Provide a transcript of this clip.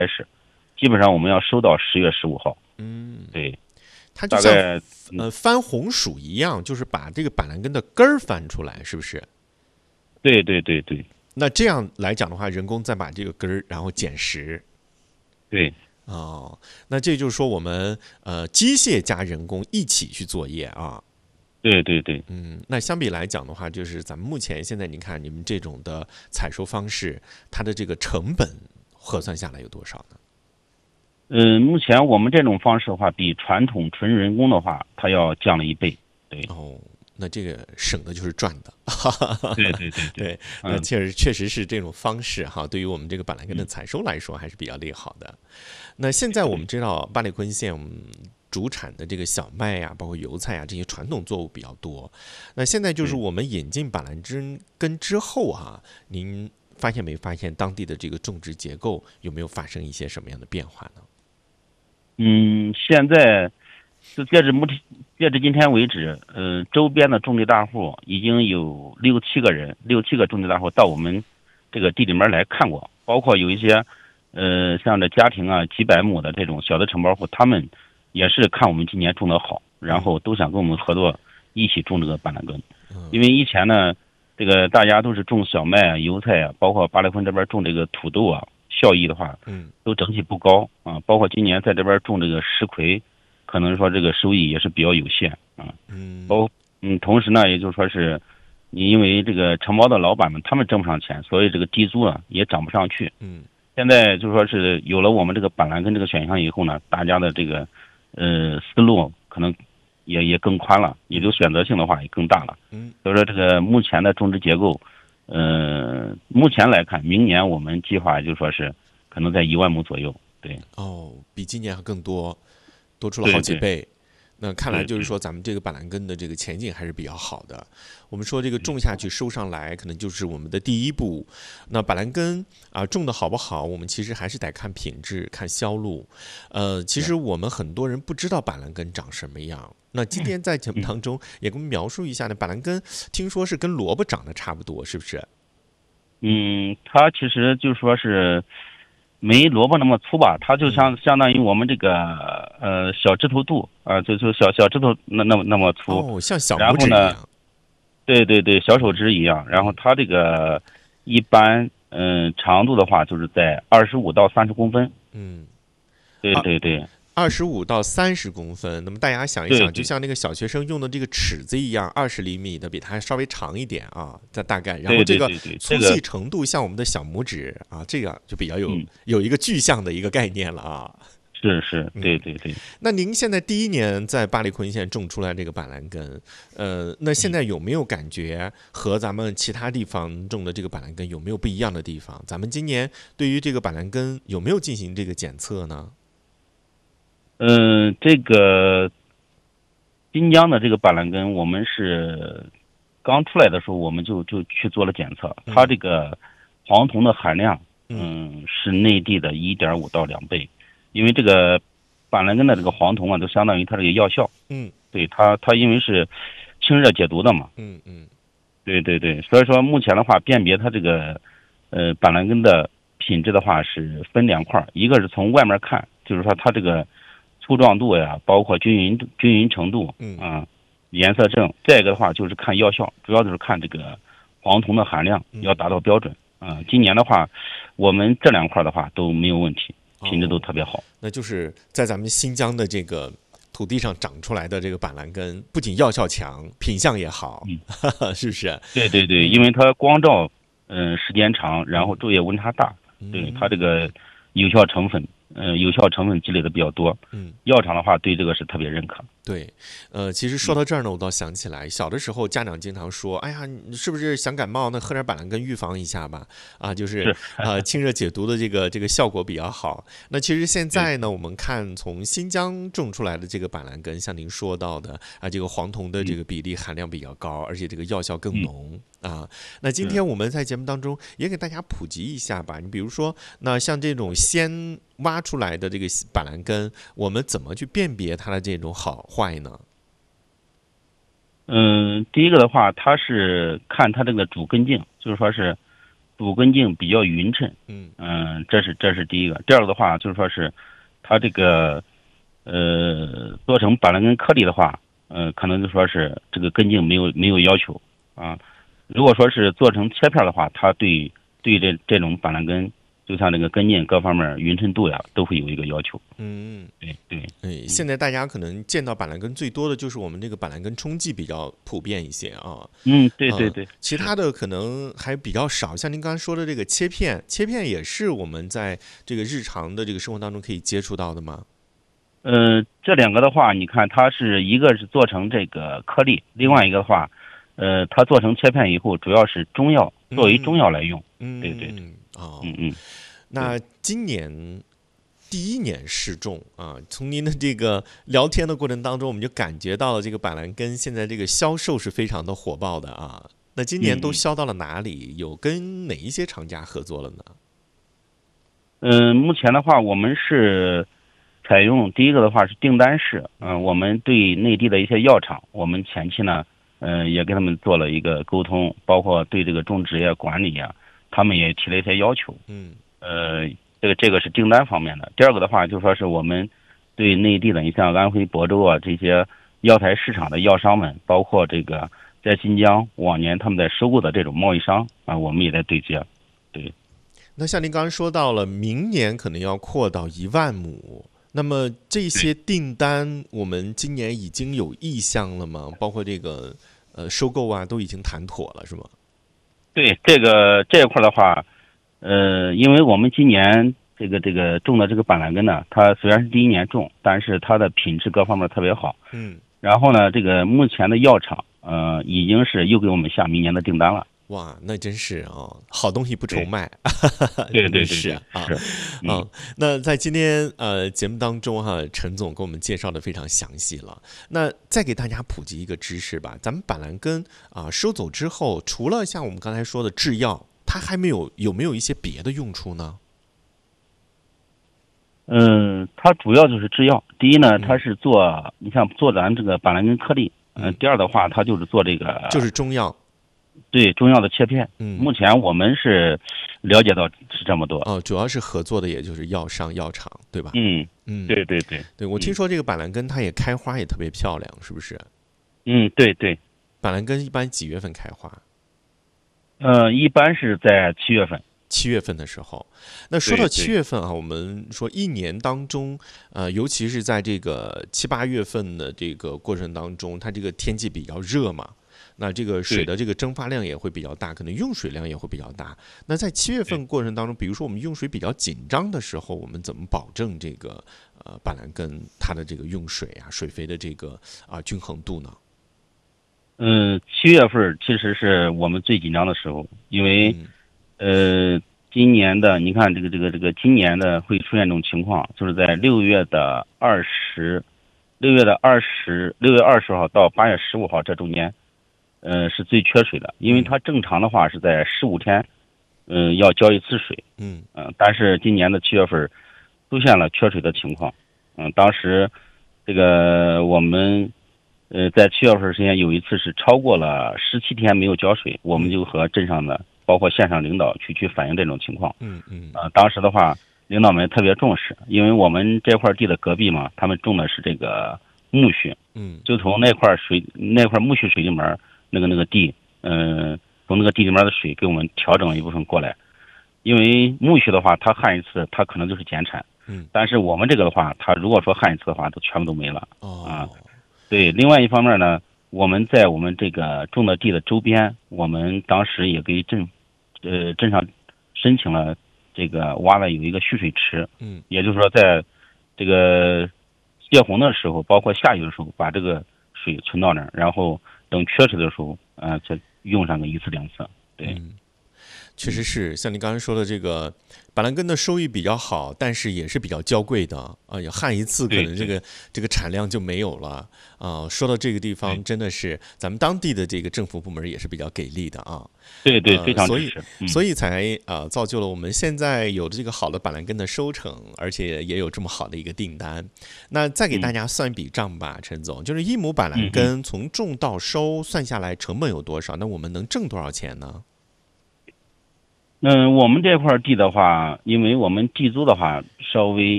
开始，基本上我们要收到10月15号。对， 它就像大概翻红薯一样，就是把这个板蓝根的根儿翻出来，是不是？ 对对对对那这样来讲的话，人工再把这个根儿然后捡实。 对。 哦，那这就是说我们机械加人工一起去作业啊。 对对对。 那相比来讲的话，就是咱们目前现在您看你们这种的采收方式，它的这个成本核算下来有多少呢？ 目前我们这种方式的话，比传统纯人工的话，它要降了1倍。对。 哦，那这个省的就是赚的。 对对对对，那确实是这种方式哈，对于我们这个板蓝根的采收来说还是比较利好的。那现在我们知道八里坤县主产的这个小麦呀，包括油菜啊这些传统作物比较多。那现在就是我们引进板蓝根之后哈，您发现没发现当地的这个种植结构有没有发生一些什么样的变化呢？ 现在就截至今天为止，周边的种地大户已经有6-7个种地大户到我们这个地里面来看过，包括有一些像这家庭啊几百亩的这种小的承包户，他们也是看我们今年种的好，然后都想跟我们合作一起种这个板蓝根。因为以前呢，这个大家都是种小麦啊、油菜啊，包括八里坤这边种这个土豆啊，效益的话，都整体不高啊。包括今年在这边种这个石葵，可能说这个收益也是比较有限啊。同时呢，也就是说是，你因为这个承包的老板们他们挣不上钱，所以这个地租啊也涨不上去。现在就说是有了我们这个板蓝根这个选项以后呢，大家的这个思路可能也更宽了，也就选择性的话也更大了。所以说这个目前的种植结构，目前来看，明年我们计划就说是可能在1万亩左右。对。 哦，比今年还更多出了好几倍。那看来就是说，咱们这个板蓝根的这个前景还是比较好的。我们说这个种下去收上来，可能就是我们的第一步。那板蓝根种的好不好，我们其实还是得看品质、看销路。其实我们很多人不知道板蓝根长什么样。那今天在节目当中也给我们描述一下呢，板蓝根听说是跟萝卜长得差不多，是不是？ 它其实就说是没萝卜那么粗吧，它就相当于我们这个小指头肚啊，就小指头那么粗。 哦，像小拇指一样。 对对对，小手指一样。然后它这个一般长度的话就是在25到30公分。对对对。 25到30公分，那么大家想一想，就像那个小学生用的这个尺子一样，20厘米的比它稍微长一点啊，这大概。然后这个粗细程度像我们的小拇指啊，这个就比较有一个具象的一个概念了啊。 是，对对对。 那您现在第1年在八里坤县种出来这个板蓝根，那现在有没有感觉和咱们其他地方种的这个板蓝根有没有不一样的地方？咱们今年对于这个板蓝根有没有进行这个检测呢？ 这个滨江的这个板蓝根，我们是刚出来的时候，我们就去做了检测，它这个黄酮的含量，是内地的1.5到2倍，因为这个板蓝根的这个黄酮啊，就相当于它这个药效。对，它因为是清热解毒的嘛。对对对，所以说目前的话，辨别它这个板蓝根的品质的话是分2块，一个是从外面看，就是说它这个粗壮度呀，包括均匀程度，颜色正。再一个的话就是看药效，主要就是看这个黄酮的含量要达到标准。今年的话，我们这2块的话都没有问题，品质都特别好。 那就是在咱们新疆的这个土地上长出来的这个板蓝根，不仅药效强，品相也好，是不是？ 对对对，因为它光照时间长，然后昼夜温差大，对它这个有效成分积累的比较多。药厂的话对这个是特别认可。 对，其实说到这儿呢，我倒想起来，小的时候家长经常说：“哎呀，你是不是想感冒？那喝点板蓝根预防一下吧。”就是清热解毒的这个效果比较好。那其实现在呢，我们看从新疆种出来的这个板蓝根，像您说到的这个黄酮的这个比例含量比较高，而且这个药效更浓。那今天我们在节目当中也给大家普及一下吧。你比如说，那像这种先挖出来的这个板蓝根，我们怎么去辨别它的这种好坏呢？ 第一个的话，它是看它这个主根茎，就是说是主根茎比较匀称。这是第一个。第二个的话就是说是它这个做成板蓝根颗粒的话，可能就说是这个根茎没有要求啊。如果说是做成切片的话，它对这种板蓝根，就像这个根茎各方面匀称度呀，都会有一个要求。对。 现在大家可能见到板蓝根最多的就是我们这个板蓝根冲剂比较普遍一些啊。 对。 其他的可能还比较少，像您刚才说的这个切片也是我们在这个日常的这个生活当中可以接触到的吗？ 这两个的话，你看它是一个是做成这个颗粒，另外一个的话，它做成切片以后，主要是中药，作为中药来用。对。 那今年第一年试种啊，从您的这个聊天的过程当中，我们就感觉到了这个板蓝根现在这个销售是非常的火爆的啊。那今年都销到了哪里？有跟哪一些厂家合作了呢？ 目前的话，我们是采用第一个的话是订单式，我们对内地的一些药厂，我们前期呢，也跟他们做了一个沟通，包括对这个种植呀、管理呀，他们也提了一些要求。这个是订单方面的。第二个的话，就说是我们对内地的，你像安徽亳州啊这些药材市场的药商们，包括这个在新疆往年他们在收购的这种贸易商啊，我们也在对接。对。 那像您刚刚说到了，明年可能要扩到10000亩，那么这些订单我们今年已经有意向了吗？包括这个收购啊，都已经谈妥了是吗？ 对，这一块的话，因为我们今年这个种的这个板蓝根呢，它虽然是第一年种，但是它的品质各方面特别好。然后呢，这个目前的药厂已经是又给我们下明年的订单了。 哇，那真是好东西不愁卖。 对是啊。那在今天节目当中哈，陈总给我们介绍的非常详细了。那再给大家普及一个知识吧，咱们板蓝根收走之后，除了像我们刚才说的制药，它还有没有一些别的用处呢？ 它主要就是制药。第一呢，它是你像做咱这个板蓝根颗粒。第二的话，它就是做这个就是中药。 对，中药的切片。目前我们是了解到是这么多。 主要是合作的也就是药商药厂，对吧？ 对， 我听说这个板蓝根它也开花也特别漂亮，是不是？ 对。 板蓝根一般几月份开花？ 一般是在7月份。 7月份的时候。那说到7月份啊，我们说一年当中，尤其是在这个7、8月份的这个过程当中，它这个天气比较热嘛。那这个水的这个蒸发量也会比较大，可能用水量也会比较大。那在7月份过程当中，比如说我们用水比较紧张的时候，我们怎么保证这个板蓝根它的这个用水啊、水肥的这个均衡度呢 ？7月份其实是我们最紧张的时候，因为今年的你看这个今年的会出现这种情况，就是在6月20号到8月15号这中间。是最缺水的，因为它正常的话是在15天，要浇一次水。但是今年的7月份出现了缺水的情况。当时这个我们在7月份时间有一次是超过了17天没有浇水，我们就和镇上的包括县上领导去反映这种情况。当时的话，领导们特别重视，因为我们这块地的隔壁嘛，他们种的是这个苜蓿。就从那块苜蓿水利门。那个地，从那个地里面的水给我们调整了一部分过来，因为苜蓿的话，它旱一次，它可能就是减产。但是我们这个的话，它如果说旱一次的话，都全部都没了。对。另外一方面呢，我们在我们这个种的地的周边，我们当时也给镇上申请了这个挖了有一个蓄水池。也就是说，在这个泄洪的时候，包括下雨的时候，把这个水存到那儿，然后。等缺水的时候，再用上个1次2次。对。 确实是像你刚才说的，这个板蓝根的收益比较好，但是也是比较娇贵的啊，也旱一次可能这个产量就没有了啊。说到这个地方，真的是咱们当地的这个政府部门也是比较给力的啊。 对，非常支持。 所以才造就了我们现在有这个好的板蓝根的收成，而且也有这么好的一个订单。那再给大家算一笔账吧，陈总，就是1亩板蓝根从种到收算下来成本有多少？那我们能挣多少钱呢？ 我们这块地的话，因为我们地租的话稍微